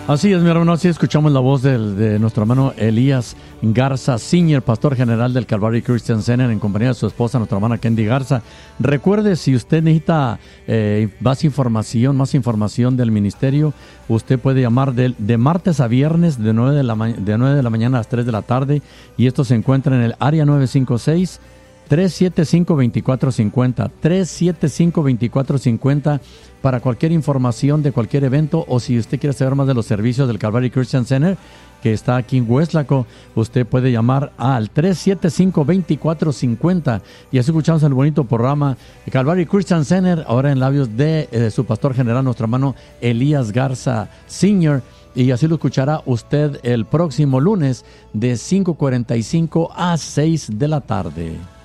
Así es, mi hermano, así escuchamos la voz de nuestro hermano Elías Garza Sr., pastor general del Calvary Christian Center, en compañía de su esposa, nuestra hermana Kendi Garza. Recuerde, si usted necesita más información del ministerio, usted puede llamar de martes a viernes de 9 de la mañana a las 3 de la tarde, y esto se encuentra en el área 956-375-2450, 375-2450, para cualquier información de cualquier evento, o si usted quiere saber más de los servicios del Calvary Christian Center, que está aquí en Westlaco, usted puede llamar al 375-2450. Y así escuchamos el bonito programa de Calvary Christian Center, ahora en labios de su pastor general, nuestro hermano Elías Garza Sr., y así lo escuchará usted el próximo lunes de 5:45 a 6 de la tarde.